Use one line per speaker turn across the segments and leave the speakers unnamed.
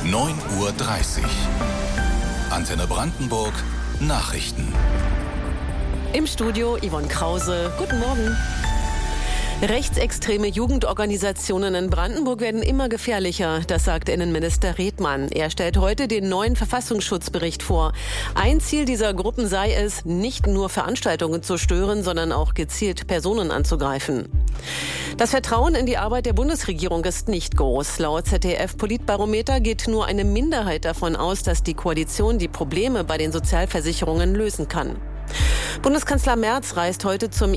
9:30 Uhr. Antenne Brandenburg Nachrichten.
Im Studio Yvonne Krause. Guten Morgen. Rechtsextreme Jugendorganisationen in Brandenburg werden immer gefährlicher, das sagt Innenminister Redmann. Er stellt heute den neuen Verfassungsschutzbericht vor. Ein Ziel dieser Gruppen sei es, nicht nur Veranstaltungen zu stören, sondern auch gezielt Personen anzugreifen. Das Vertrauen in die Arbeit der Bundesregierung ist nicht groß. Laut ZDF-Politbarometer geht nur eine Minderheit davon aus, dass die Koalition die Probleme bei den Sozialversicherungen lösen kann. Bundeskanzler Merz reist heute zum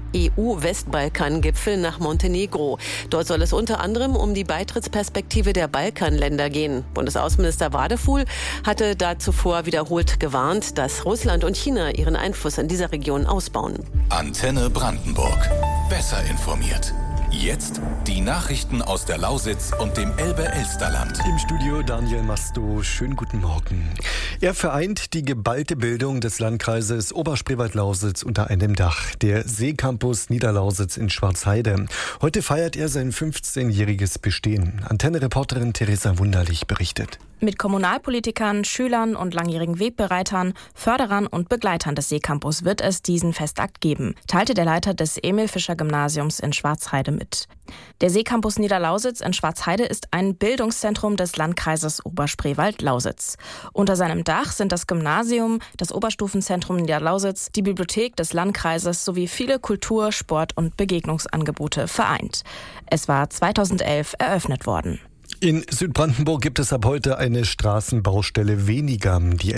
EU-Westbalkan-Gipfel nach Montenegro. Dort soll es unter anderem um die Beitrittsperspektive der Balkanländer gehen. Bundesaußenminister Wadefuhl hatte da zuvor wiederholt gewarnt, dass Russland und China ihren Einfluss in dieser Region ausbauen.
Antenne Brandenburg. Besser informiert. Jetzt die Nachrichten aus der Lausitz und dem Elbe-Elsterland.
Im Studio Daniel Masto. Schönen guten Morgen. Er vereint die geballte Bildung des Landkreises Oberspreewald-Lausitz unter einem Dach. Der Seecampus Niederlausitz in Schwarzheide. Heute feiert er sein 15-jähriges Bestehen. Antenne-Reporterin Theresa Wunderlich berichtet.
Mit Kommunalpolitikern, Schülern und langjährigen Wegbereitern, Förderern und Begleitern des Seecampus wird es diesen Festakt geben, teilte der Leiter des Emil-Fischer-Gymnasiums in Schwarzheide mit. Der Seecampus Niederlausitz in Schwarzheide ist ein Bildungszentrum des Landkreises Oberspreewald-Lausitz. Unter seinem Dach sind das Gymnasium, das Oberstufenzentrum Niederlausitz, die Bibliothek des Landkreises sowie viele Kultur-, Sport- und Begegnungsangebote vereint. Es war 2011 eröffnet worden.
In Südbrandenburg gibt es ab heute eine Straßenbaustelle weniger. Die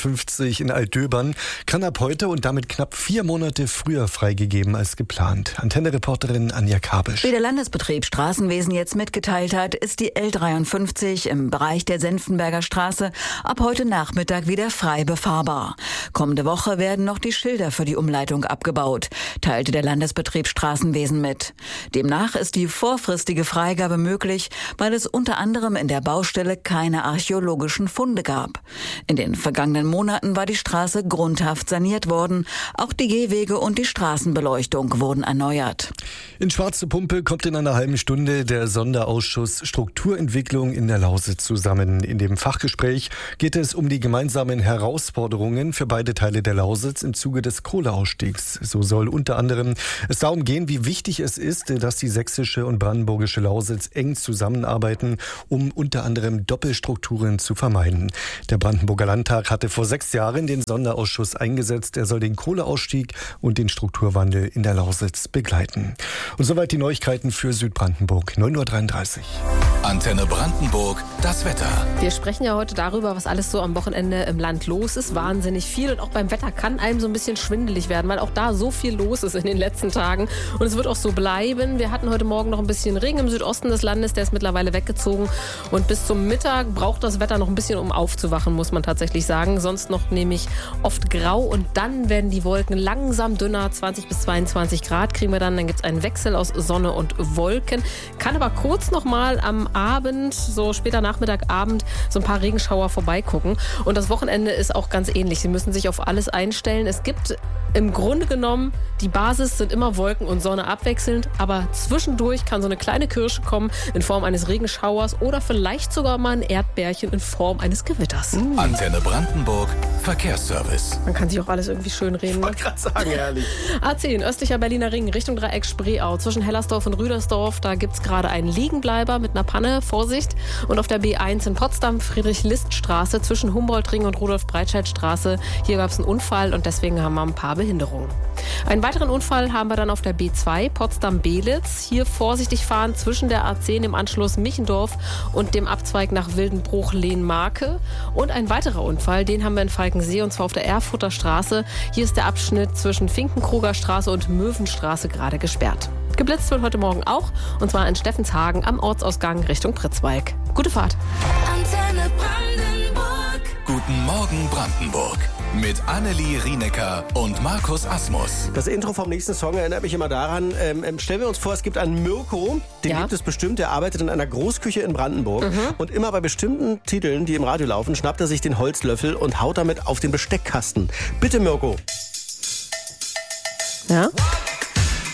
L53 in Altdöbern kann ab heute und damit knapp 4 Monate früher freigegeben als geplant. Antenne-Reporterin Anja Kabisch.
Wie der Landesbetrieb Straßenwesen jetzt mitgeteilt hat, ist die L53 im Bereich der Senftenberger Straße ab heute Nachmittag wieder frei befahrbar. Kommende Woche werden noch die Schilder für die Umleitung abgebaut, teilte der Landesbetrieb Straßenwesen mit. Demnach ist die vorfristige Freigabe möglich, weil es unter anderem in der Baustelle keine archäologischen Funde gab. In den vergangenen Monaten war die Straße grundhaft saniert worden. Auch die Gehwege und die Straßenbeleuchtung wurden erneuert.
In Schwarze Pumpe kommt in einer halben Stunde der Sonderausschuss Strukturentwicklung in der Lausitz zusammen. In dem Fachgespräch geht es um die gemeinsamen Herausforderungen für beide Teile der Lausitz im Zuge des Kohleausstiegs. So soll unter anderem es darum gehen, wie wichtig es ist, dass die sächsische und brandenburgische Lausitz eng zusammenarbeiten, um unter anderem Doppelstrukturen zu vermeiden. Der Brandenburger Landtag hatte vor 6 Jahren den Sonderausschuss eingesetzt. Er soll den Kohleausstieg und den Strukturwandel in der Lausitz begleiten. Und soweit die Neuigkeiten für Südbrandenburg. 9:33 Uhr.
Antenne Brandenburg, das Wetter.
Wir sprechen ja heute darüber, was alles so am Wochenende im Land los ist. Wahnsinnig viel. Und auch beim Wetter kann einem so ein bisschen schwindelig werden, weil auch da so viel los ist in den letzten Tagen. Und es wird auch so bleiben. Wir hatten heute Morgen noch ein bisschen Regen im Südosten des Landes. Der ist mittlerweile weggezogen. Und bis zum Mittag braucht das Wetter noch ein bisschen, um aufzuwachen, muss man tatsächlich sagen. Sonst noch nämlich oft grau. Und dann werden die Wolken langsam dünner. 20 bis 22 Grad kriegen wir dann. Dann gibt es einen Wechsel aus Sonne und Wolken. Kann aber kurz noch mal am Abend, so später Nachmittag, Abend, so ein paar Regenschauer vorbeigucken. Und das Wochenende ist auch ganz ähnlich. Sie müssen sich auf alles einstellen. Es gibt im Grunde genommen, die Basis sind immer Wolken und Sonne abwechselnd, aber zwischendurch kann so eine kleine Kirsche kommen in Form eines Regenschauers oder vielleicht sogar mal ein Erdbärchen in Form eines Gewitters.
Antenne Brandenburg Verkehrsservice.
Man kann sich auch alles irgendwie schön reden.
Ich wollte gerade sagen, ehrlich.
A10, östlicher Berliner Ring, Richtung Dreieck Spreeau. Zwischen Hellersdorf und Rüdersdorf, da gibt es gerade einen Liegenbleiber mit einer Panne. Vorsicht. Und auf der B1 in Potsdam, Friedrich-List-Straße, zwischen Humboldt-Ring und Rudolf-Breitscheid-Straße. Hier gab es einen Unfall und deswegen haben wir ein paar Behinderungen. Einen weiteren Unfall haben wir dann auf der B2, Potsdam-Belitz. Hier vorsichtig fahren zwischen der A10 im Anschluss Michendorf und dem Abzweig nach Wildenbruch-Lehn-Marke. Und ein weiterer Unfall, den haben wir in Falkensee, und zwar auf der Erfurter Straße. Hier ist der Abschnitt zwischen Finkenkruger Straße und Möwenstraße gerade gesperrt. Geblitzt wird heute Morgen auch, und zwar in Steffenshagen am Ortsausgang Richtung Pritzwalk. Gute Fahrt.
Antenne Brandenburg. Guten Morgen Brandenburg. Mit Annelie Rienecker und Markus Asmus.
Das Intro vom nächsten Song erinnert mich immer daran, stellen wir uns vor, es gibt einen Mirko, den gibt es bestimmt, der arbeitet in einer Großküche in Brandenburg. Und immer bei bestimmten Titeln, die im Radio laufen, schnappt er sich den Holzlöffel und haut damit auf den Besteckkasten. Bitte, Mirko.
Ja?